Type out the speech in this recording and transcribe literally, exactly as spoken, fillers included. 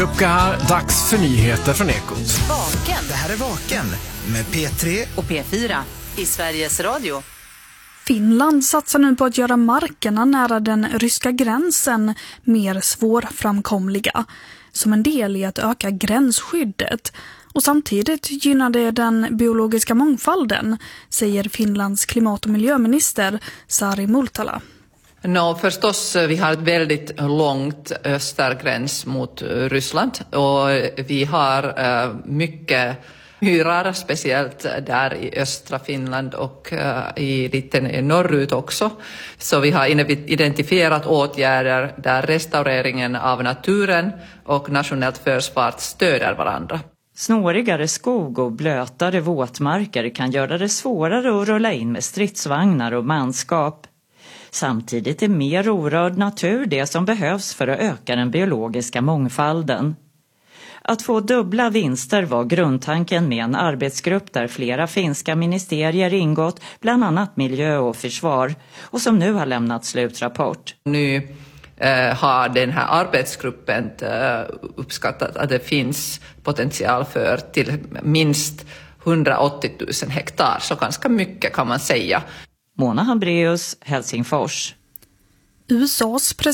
Lucka här, dags för nyheter från Ekot. Vaken. Det här är Vaken med P tre Och P fyra i Sveriges Radio. Finland satsar nu på att göra markerna nära den ryska gränsen mer svårframkomliga, som en del i att öka gränsskyddet. Och samtidigt gynnar det den biologiska mångfalden, säger Finlands klimat- och miljöminister Sari Multala. No, förstås, vi har ett väldigt långt östergräns mot Ryssland och vi har uh, mycket myrar, speciellt där i östra Finland och uh, i lite norrut också. Så vi har identifierat åtgärder där restaureringen av naturen och nationellt försvar stöder varandra. Snårigare skog och blötare våtmarker kan göra det svårare att rulla in med stridsvagnar och manskap. Samtidigt är mer orörd natur det som behövs för att öka den biologiska mångfalden. Att få dubbla vinster var grundtanken med en arbetsgrupp där flera finska ministerier ingått, bland annat miljö och försvar, och som nu har lämnat slutrapport. Nu eh, har den här arbetsgruppen eh, uppskattat att det finns potential för till minst hundraåttio tusen hektar, så ganska mycket kan man säga. Mona Hambraeus, Helsingfors. U S A:s